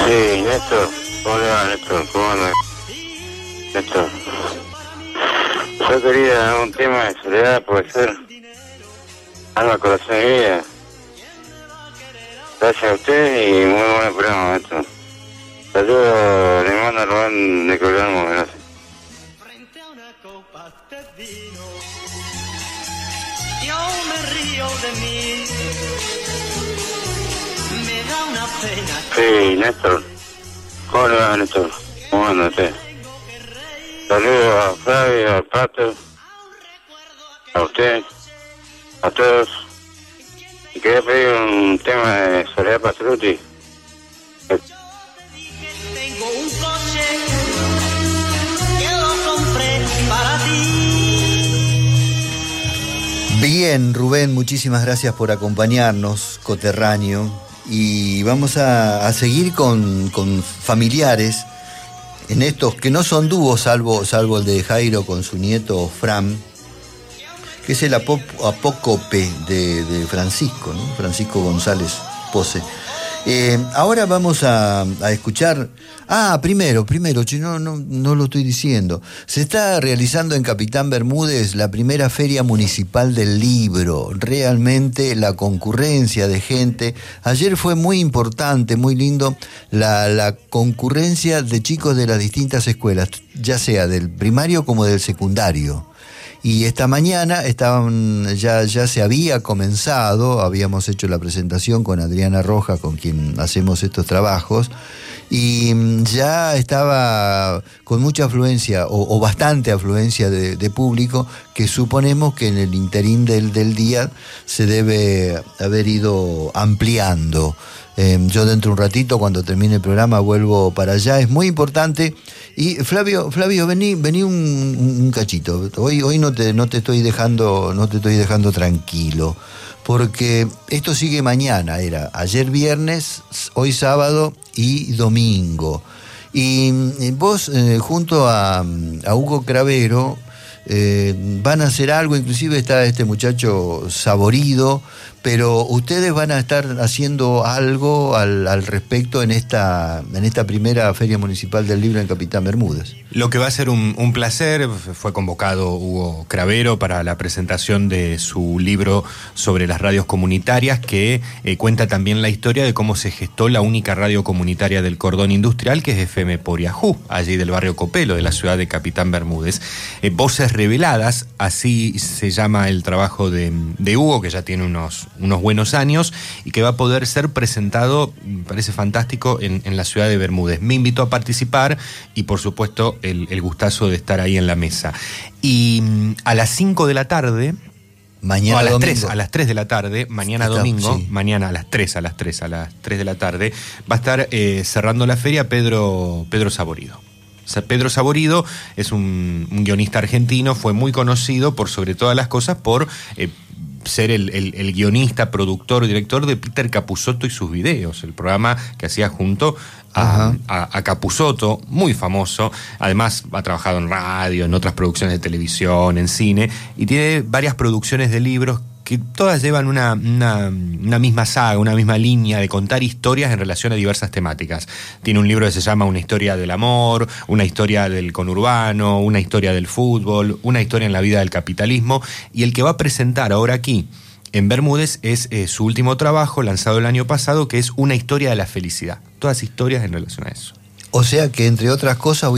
Sí, Néstor. Hola, Néstor. ¿Cómo andas? Néstor. Yo quería un tema de soledad, puede ser. Alma, corazón y vida. Gracias a usted y muy buen programa, Néstor. Saludos, le mando a Rubén de Colorado, gracias. Frente a una copa de vino, yo me río de mí. Me da una pena. Sí, Néstor. Hola, Néstor. ¿Cómo anda usted? Saludos a Flavio, al Pato, a usted, a todos. Y quería pedir un tema de Soledad Pastruti. Tengo un coche que lo compré para ti. Bien, Rubén, muchísimas gracias por acompañarnos, coterráneo. Y vamos a seguir con familiares en estos que no son dúos, salvo el de Jairo con su nieto Fran, que es el apócope de Francisco, ¿no? Francisco González Pose. Ahora vamos a escuchar. Primero, no lo estoy diciendo. Se está realizando en Capitán Bermúdez la primera feria municipal del libro. Realmente la concurrencia de gente. Ayer fue muy importante, muy lindo, la concurrencia de chicos de las distintas escuelas, ya sea del primario como del secundario. Y esta mañana ya se había comenzado, habíamos hecho la presentación con Adriana Rojas, con quien hacemos estos trabajos, y ya estaba con mucha afluencia, o bastante afluencia de público, que suponemos que en el interín del día se debe haber ido ampliando. Yo dentro de un ratito, cuando termine el programa, vuelvo para allá. Es muy importante. Y Flavio, vení un cachito. Hoy no te estoy dejando tranquilo, porque esto sigue mañana. Era ayer viernes, hoy sábado y domingo. Y vos, junto a Hugo Cravero, van a hacer algo. Inclusive está este muchacho Saborido, pero ustedes van a estar haciendo algo al respecto en esta primera Feria Municipal del Libro en Capitán Bermúdez. Lo que va a ser un placer. Fue convocado Hugo Cravero para la presentación de su libro sobre las radios comunitarias, que cuenta también la historia de cómo se gestó la única radio comunitaria del cordón industrial, que es FM Poriajú, allí del barrio Copelo, de la ciudad de Capitán Bermúdez. Voces Reveladas, así se llama el trabajo de Hugo, que ya tiene unos buenos años y que va a poder ser presentado, me parece fantástico, en la ciudad de Bermúdez. Me invitó a participar y, por supuesto, el gustazo de estar ahí en la mesa. Y a las 5 de la tarde... Mañana a las 3 de la tarde, mañana domingo, sí. Mañana a las 3 de la tarde, va a estar cerrando la feria Pedro Saborido. O sea, Pedro Saborido es un guionista argentino, fue muy conocido sobre todas las cosas por ser el guionista, productor, director de Peter Capusotto y sus videos, el programa que hacía junto a Capusotto, muy famoso. Además ha trabajado en radio, en otras producciones de televisión, en cine, y tiene varias producciones de libros que todas llevan una misma saga, una misma línea de contar historias en relación a diversas temáticas. Tiene un libro que se llama Una historia del amor, una historia del conurbano, una historia del fútbol, una historia en la vida del capitalismo, y el que va a presentar ahora aquí en Bermúdez es su último trabajo, lanzado el año pasado, que es Una historia de la felicidad. Todas historias en relación a eso. O sea que, entre otras cosas,